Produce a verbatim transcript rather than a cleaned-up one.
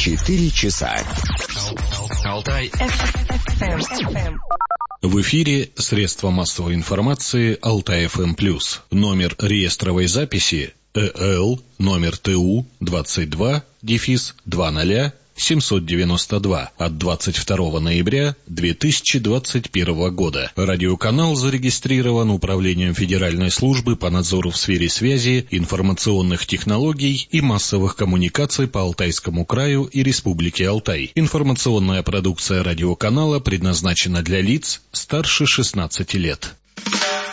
Четыре часа. Алтай. В эфире средства массовой информации Алтай эф эм плюс. Номер реестровой записи э эл номер тэ у двадцать два дефис двадцать семьсот девяносто два от двадцать второго ноября две тысячи двадцать первого года. Радиоканал зарегистрирован Управлением Федеральной службы по надзору в сфере связи, информационных технологий и массовых коммуникаций по Алтайскому краю и Республике Алтай. Информационная продукция радиоканала предназначена для лиц старше шестнадцати лет.